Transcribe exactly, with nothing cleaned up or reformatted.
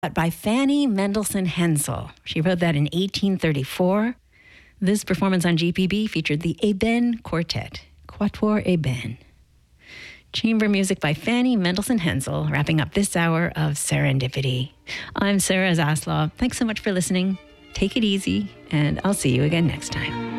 by Fanny Mendelssohn Hensel. She wrote that in eighteen thirty-four. This performance on G P B featured the Eben Quartet, Quatuor Eben. Chamber music by Fanny Mendelssohn Hensel, wrapping up this hour of Serendipity. I'm Sarah Zaslav. Thanks so much for listening. Take it easy, and I'll see you again next time.